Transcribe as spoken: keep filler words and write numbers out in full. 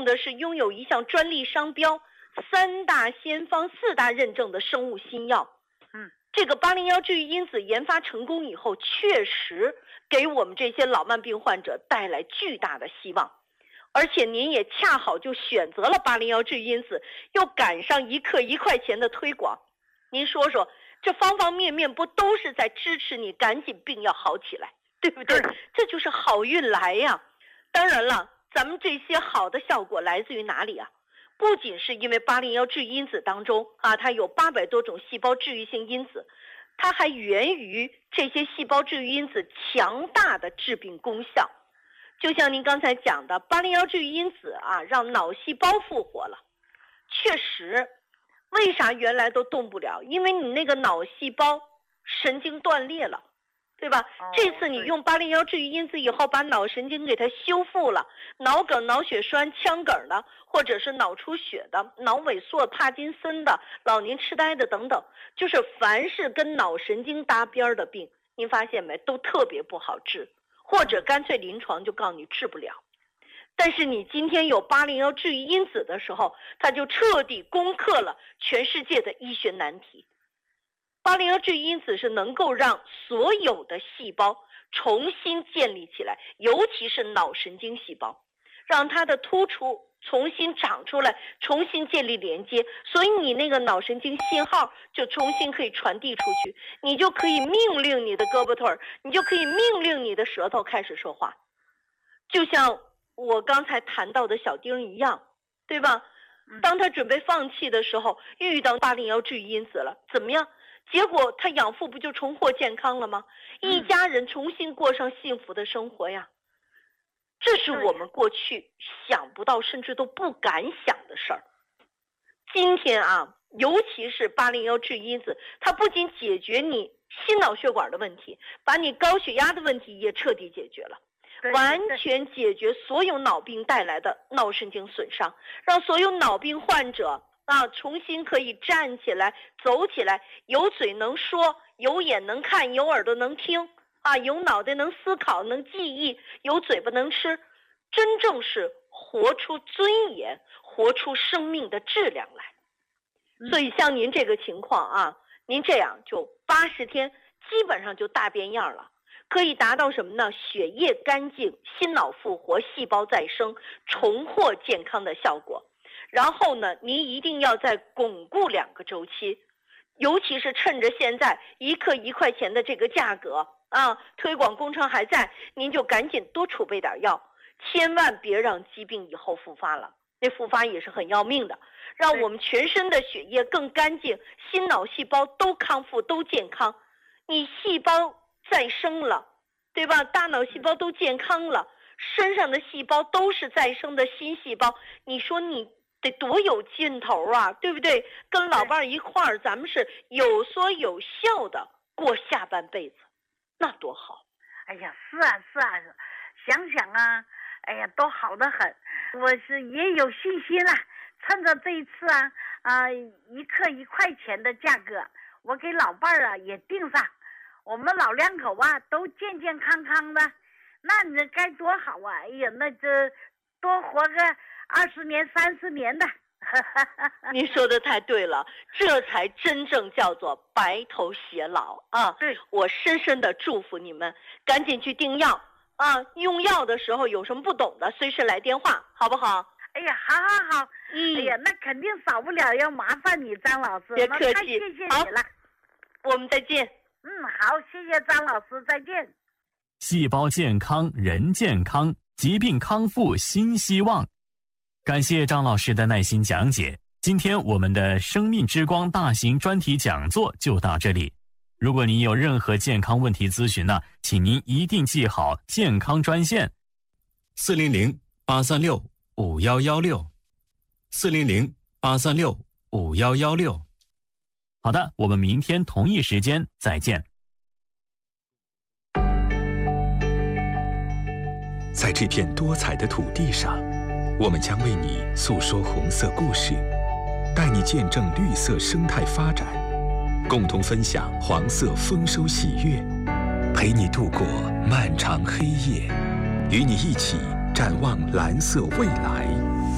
的是拥有一项专利商标、三大先方、四大认证的生物新药。 嗯， 这个八零幺治愈因子研发成功以后，确实给我们这些老慢病患者带来巨大的希望。而且您也恰好就选择了八零幺治愈因子，又赶上一克一块钱的推广，您说说，这方方面面不都是在支持你赶紧病要好起来，对不对？这就是好运来呀。当然了，咱们这些好的效果来自于哪里啊？不仅是因为八零幺治愈因子当中啊，它有八百多种细胞治愈性因子，它还源于这些细胞治愈因子强大的致病功效。就像您刚才讲的，八零幺治愈因子啊，让脑细胞复活了。确实，为啥原来都动不了？因为你那个脑细胞神经断裂了，对吧？ 哦、 这次你用八零幺治愈因子以后，把脑神经给它修复了，脑梗、脑血栓、腔梗的，或者是脑出血的、脑萎缩、帕金森的、老年痴呆的等等，就是凡是跟脑神经搭边的病，您发现没，都特别不好治。或者干脆临床就告诉你治不了。但是你今天有八零幺治愈因子的时候，它就彻底攻克了全世界的医学难题。八零幺治愈因子是能够让所有的细胞重新建立起来，尤其是脑神经细胞，让它的突出重新长出来，重新建立连接，所以你那个脑神经信号就重新可以传递出去，你就可以命令你的胳膊腿儿，你就可以命令你的舌头开始说话。就像我刚才谈到的小丁一样，对吧？当他准备放弃的时候，遇到八零幺治愈因子了，怎么样？结果他养父不就重获健康了吗？一家人重新过上幸福的生活呀。这是我们过去想不到甚至都不敢想的事儿。今天啊，尤其是八零幺治愈因子，它不仅解决你心脑血管的问题，把你高血压的问题也彻底解决了，完全解决所有脑病带来的脑神经损伤，让所有脑病患者啊重新可以站起来走起来，有嘴能说，有眼能看，有耳朵能听啊，有脑袋能思考能记忆，有嘴巴能吃，真正是活出尊严，活出生命的质量来。所以像您这个情况啊，您这样就八十天基本上就大变样了，可以达到什么呢？血液干净，心脑复活，细胞再生，重获健康的效果。然后呢，您一定要再巩固两个周期，尤其是趁着现在一克一块钱的这个价格啊，推广工程还在，您就赶紧多储备点药，千万别让疾病以后复发了，那复发也是很要命的。让我们全身的血液更干净，心脑细胞都康复都健康，你细胞再生了，对吧？大脑细胞都健康了，身上的细胞都是再生的新细胞，你说你得多有劲头啊，对不对？跟老伴一块儿，咱们是有说有笑的过下半辈子，那多好。 哎呀，是啊是啊，想想啊，哎呀，都好得很。我是也有信心了，趁着这一次啊啊、呃、一克一块钱的价格，我给老伴儿啊也订上，我们老两口啊都健健康康的，那你该多好啊！哎呀，那这多活个二十年三十年的。 您说的太对了，这才真正叫做白头偕老啊！ 对， 我深深的祝福你们，赶紧去订药啊！用药的时候有什么不懂的，随时来电话，好不好？ 哎呀，好好好， 嗯， 哎呀，那肯定少不了要麻烦你张老师， 别客气， 太谢谢你了。 我们再见。 嗯，好，谢谢张老师，再见。 细胞健康，人健康，疾病康复新希望。感谢张老师的耐心讲解。今天我们的生命之光大型专题讲座就到这里。如果您有任何健康问题咨询呢，请您一定记好健康专线四零零八三六五幺幺六四零零八三六五幺幺六。 好的，我们明天同一时间再见。 在这片多彩的土地上，我们将为你诉说红色故事，带你见证绿色生态发展，共同分享黄色丰收喜悦，陪你度过漫长黑夜，与你一起展望蓝色未来。